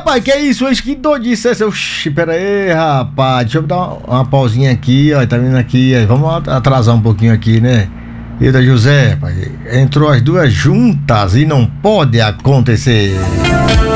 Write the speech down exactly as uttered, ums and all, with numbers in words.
rapaz, que é isso? Hoje que doidice é essa? Oxi, pera aí, rapaz. Deixa eu dar uma, uma pausinha aqui, ó. Tá vindo aqui. Aí, vamos atrasar um pouquinho aqui, né? Eita, José, rapaz. Entrou as duas juntas e não pode acontecer.